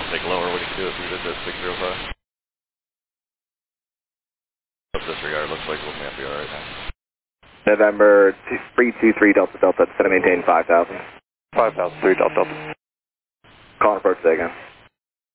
Take lower when you can do it through the 605. Disregard, looks like we'll be alright now. November 323 Delta Delta, set to maintain 5,000. 5,000, 3 Delta Delta. Call and approach today again.